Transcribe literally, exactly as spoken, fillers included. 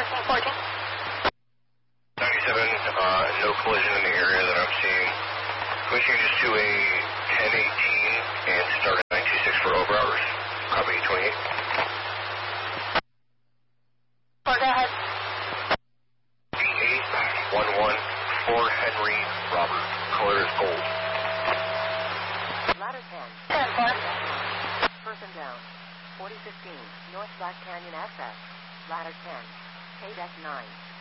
fourteen fourteen. ninety-seven, uh, no collision in the area that I'm seeing. Push changes to a ten eighteen and start at nine two six for over hours. Copy twenty-eight. Four, go ahead. V eight one one for Henry Robert. Color is gold. Ladder ten. ten four. Person down. forty fifteen, North Black Canyon S S. Ladder ten. K deck nine.